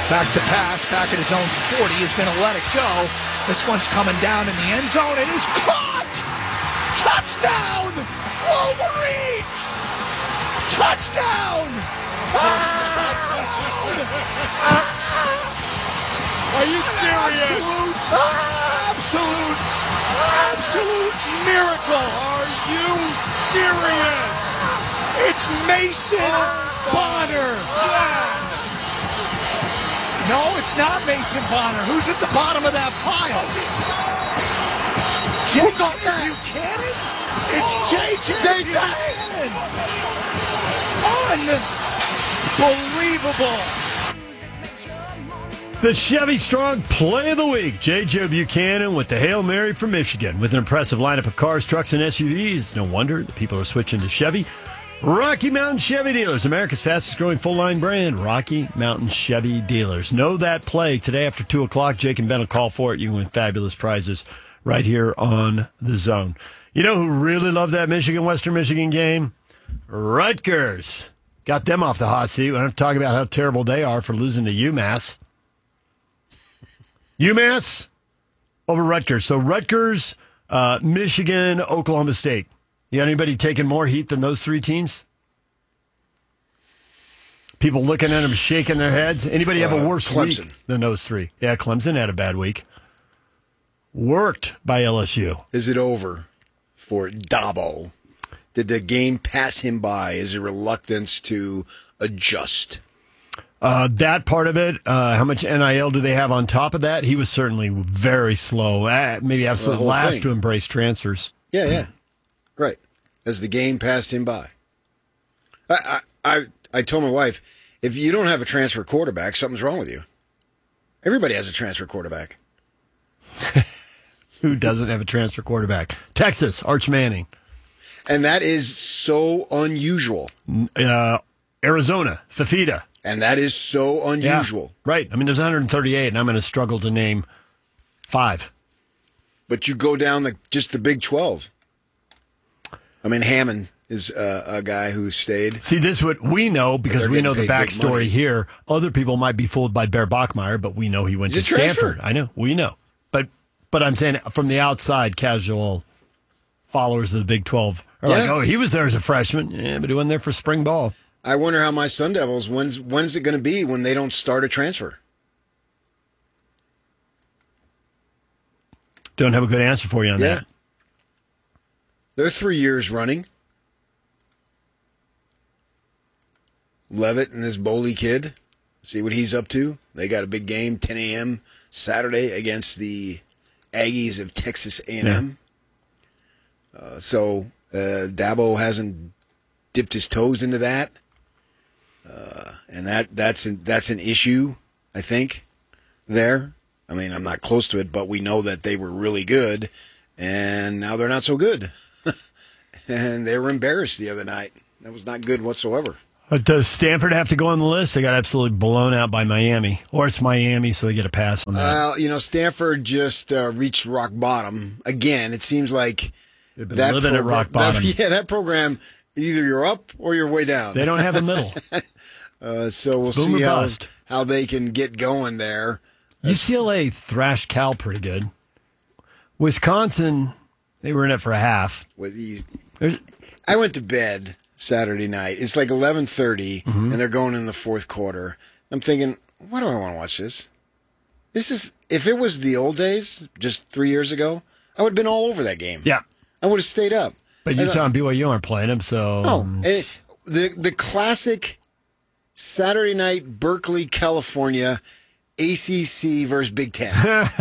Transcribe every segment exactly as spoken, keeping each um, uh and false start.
Back to pass, back at his own forty, is going to let it go. This one's coming down in the end zone. It is caught! Touchdown! Wolverines! Touchdown! Touchdown! Are you serious? Absolute, absolute, absolute miracle. Are you serious? It's Mason Bonner. Yes. No, it's not Mason Bonner. Who's at the bottom of that pile? J J Buchanan? It's J J Buchanan. Unbelievable. The Chevy Strong Play of the Week. J J Buchanan with the Hail Mary from Michigan. With an impressive lineup of cars, trucks, and S U Vs, no wonder the people are switching to Chevy. Rocky Mountain Chevy Dealers, America's fastest growing full-line brand. Rocky Mountain Chevy Dealers. Know that play. Today after two o'clock, Jake and Ben will call for it. You can win fabulous prizes right here on The Zone. You know who really loved that Michigan-Western Michigan game? Rutgers. Got them off the hot seat. We don't have to talk about how terrible they are for losing to UMass. UMass over Rutgers. So Rutgers, uh, Michigan, Oklahoma State. You got anybody taking more heat than those three teams? People looking at them, shaking their heads. Anybody have a worse uh, week than those three? Yeah, Clemson had a bad week. Worked by L S U. Is it over for Dabo? Did the game pass him by? Is there reluctance to adjust? Uh, that part of it, uh, how much N I L do they have on top of that? He was certainly very slow, uh, maybe absolutely well, last thing. to embrace transfers. Yeah, yeah. Right. As the game passed him by. I, I, I, I told my wife, if you don't have a transfer quarterback, something's wrong with you. Everybody has a transfer quarterback. Who doesn't have a transfer quarterback? Texas, Arch Manning. And that is so unusual. Uh, Arizona, Fafita. And that is so unusual. Yeah, right. I mean, there's one hundred thirty-eight, and I'm going to struggle to name five. But you go down the just the Big twelve. I mean, Hammond is uh, a guy who stayed. See, this is what we know because we know the backstory money. here. Other people might be fooled by Bear Bachmeier, but we know he went He's to a transfer. Stanford. I know. We know. But but I'm saying from the outside, casual followers of the Big twelve are Yeah. like, oh, he was there as a freshman. Yeah, but he wasn't there for spring ball. I wonder how my Sun Devils, when's, when's it going to be when they don't start a transfer? Don't have a good answer for you on Yeah. that. They're three years running. Levitt and this Boley kid, see what he's up to. They got a big game, ten a.m. Saturday against the Aggies of Texas A and M. Yeah. Uh, so uh, Dabo hasn't dipped his toes into that. Uh, and that that's an, that's an issue, I think, there. I mean, I'm not close to it, but we know that they were really good, and now they're not so good. And they were embarrassed the other night. That was not good whatsoever. Uh, does Stanford have to go on the list? They got absolutely blown out by Miami. Or it's Miami, so they get a pass on that. Well, you know, Stanford just uh, reached rock bottom. Again, it seems like They've been that living program, at rock bottom. That, yeah, that program, either you're up or you're way down. They don't have a middle. uh, so we'll It's boom see or how, bust. how they can get going there. U C L A thrashed Cal pretty good. Wisconsin, they were in it for a half. With these, There's, I went to bed Saturday night. It's like eleven thirty, Mm-hmm. and they're going in the fourth quarter. I'm thinking, why do I want to watch this? This is, if it was the old days, just three years ago, I would have been all over that game. yeah. I would have stayed up. But I Utah thought- and B Y U aren't playing them, so... Oh, eh, the the classic Saturday night Berkeley, California, A C C versus Big Ten.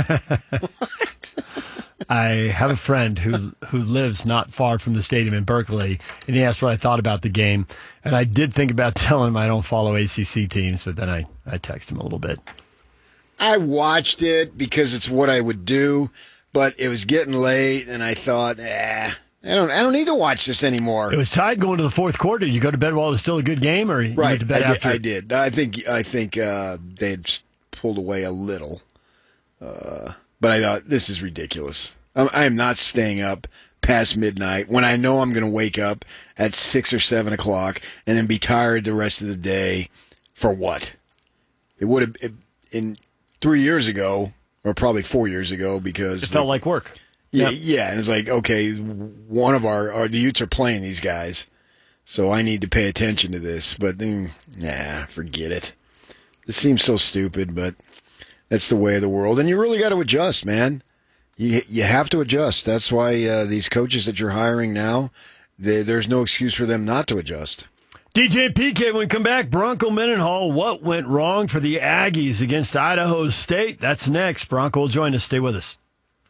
What? I have a friend who who lives not far from the stadium in Berkeley, and he asked what I thought about the game. And I did think about telling him I don't follow A C C teams, but then I, I texted him a little bit. I watched it because it's what I would do, but it was getting late, and I thought, eh, I don't I don't need to watch this anymore. It was tied going to the fourth quarter. You go to bed while it was still a good game, or you Right, went to bed I, after? did, I did. I think I think uh, they had just pulled away a little, uh, but I thought this is ridiculous. I'm, I am not staying up past midnight when I know I'm going to wake up at six or seven o'clock and then be tired the rest of the day. For what? It would have. It, in three years ago, or probably four years ago, because It felt like work. yeah, Yep. yeah, and it's like, okay, one of our, our the Utes are playing these guys, so I need to pay attention to this. But mm, nah, forget it. This seems so stupid, but that's the way of the world, and you really got to adjust, man. You you have to adjust. That's why uh, these coaches that you're hiring now, they, there's no excuse for them not to adjust. D J and P K, when we come back, Bronco Mendenhall, what went wrong for the Aggies against Idaho State? That's next. Bronco will join us. Stay with us.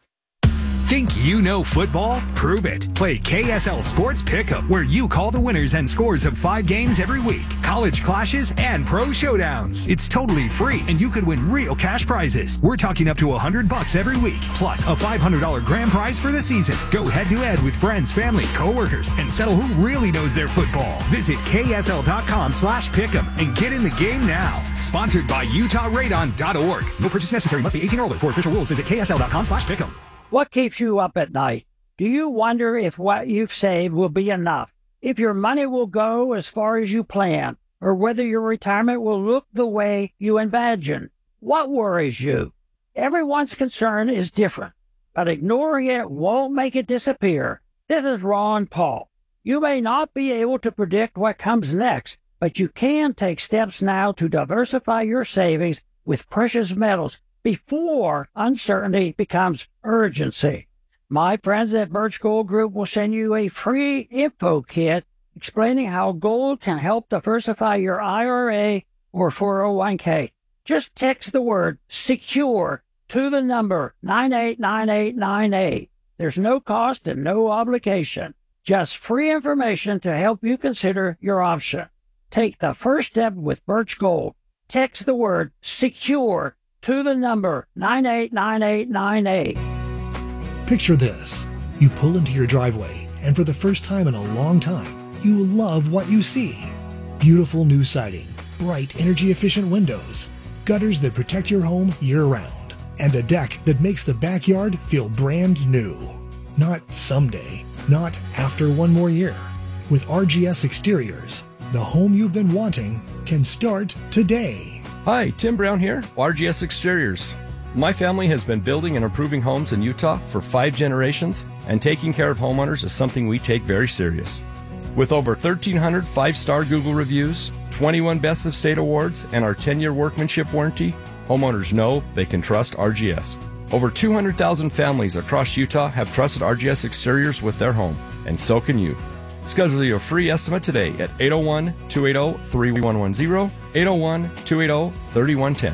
Think you know football? Prove it. Play K S L Sports Pick'em, where you call the winners and scores of five games every week, college clashes, and pro showdowns. It's totally free, and you could win real cash prizes. We're talking up to one hundred bucks every week, plus a five hundred dollars grand prize for the season. Go head-to-head with friends, family, coworkers, and settle who really knows their football. Visit ksl.com slash pick'em and get in the game now. Sponsored by Utah Radon dot org. No purchase necessary. Must be eighteen or older. For official rules, visit ksl.com slash pick'em. What keeps you up at night? Do you wonder if what you've saved will be enough? If your money will go as far as you plan? Or whether your retirement will look the way you imagine? What worries you? Everyone's concern is different, but ignoring it won't make it disappear. This is Ron Paul. You may not be able to predict what comes next, but you can take steps now to diversify your savings with precious metals before uncertainty becomes urgency. My friends at Birch Gold Group will send you a free info kit explaining how gold can help diversify your I R A or four oh one k. Just text the word SECURE to the number nine eight nine eight nine eight. There's no cost and no obligation. Just free information to help you consider your option. Take the first step with Birch Gold. Text the word SECURE to the number nine eight nine eight nine eight. Picture this. You pull into your driveway, and for the first time in a long time, you love what you see. Beautiful new siding, bright energy-efficient windows, gutters that protect your home year-round, and a deck that makes the backyard feel brand new. Not someday, not after one more year. With R G S Exteriors, the home you've been wanting can start today. Hi, Tim Brown here, R G S Exteriors. My family has been building and improving homes in Utah for five generations, and taking care of homeowners is something we take very serious. With over thirteen hundred five-star Google reviews, twenty-one Best of State awards, and our ten-year workmanship warranty, homeowners know they can trust R G S. Over two hundred thousand families across Utah have trusted R G S Exteriors with their home, and so can you. Schedule your free estimate today at eight oh one, two eight oh, three one one zero, eight oh one, two eight oh, three one one zero.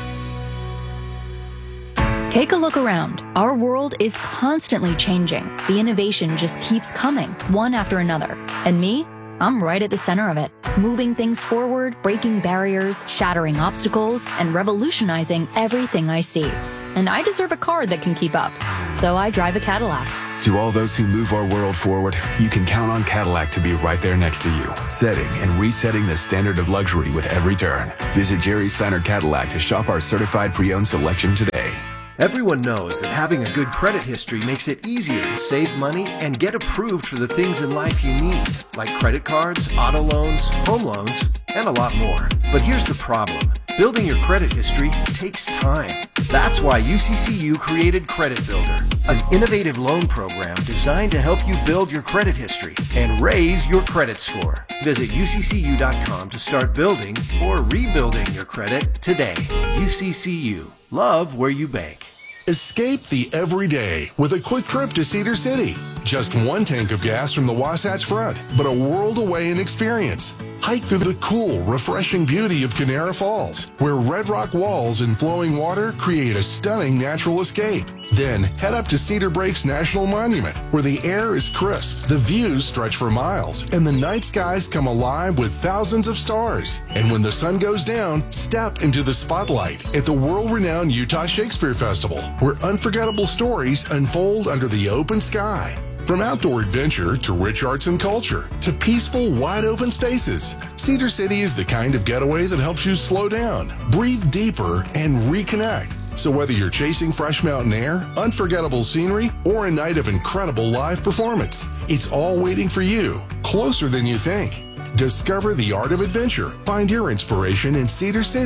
Take a look around. Our world is constantly changing. The innovation just keeps coming, one after another. And me? I'm right at the center of it, moving things forward, breaking barriers, shattering obstacles, and revolutionizing everything I see. And I deserve a car that can keep up. So I drive a Cadillac. To all those who move our world forward, you can count on Cadillac to be right there next to you, setting and resetting the standard of luxury with every turn. Visit Jerry Seiner Cadillac to shop our certified pre-owned selection today. Everyone knows that having a good credit history makes it easier to save money and get approved for the things in life you need, like credit cards, auto loans, home loans, and a lot more. But here's the problem. Building your credit history takes time. That's why U C C U created Credit Builder, an innovative loan program designed to help you build your credit history and raise your credit score. Visit U C C U dot com to start building or rebuilding your credit today. U C C U. Love where you bank. Escape the everyday with a quick trip to Cedar City. Just one tank of gas from the Wasatch Front, but a world away in experience. Hike through the cool, refreshing beauty of Canara Falls, where red rock walls and flowing water create a stunning natural escape. Then head up to Cedar Breaks National Monument, where the air is crisp, the views stretch for miles, and the night skies come alive with thousands of stars. And when the sun goes down, step into the spotlight at the world-renowned Utah Shakespeare Festival, where unforgettable stories unfold under the open sky. From outdoor adventure to rich arts and culture to peaceful, wide-open spaces, Cedar City is the kind of getaway that helps you slow down, breathe deeper, and reconnect. So whether you're chasing fresh mountain air, unforgettable scenery, or a night of incredible live performance, it's all waiting for you, closer than you think. Discover the art of adventure. Find your inspiration in Cedar City.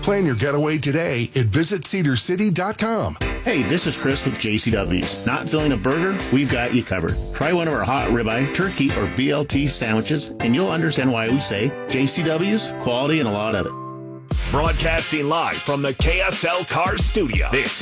Plan your getaway today at visit cedar city dot com. Hey, this is Chris with J C W's. Not filling a burger? We've got you covered. Try one of our hot ribeye, turkey, or B L T sandwiches, and you'll understand why we say J C W's, quality and a lot of it. Broadcasting live from the K S L Cars studio. This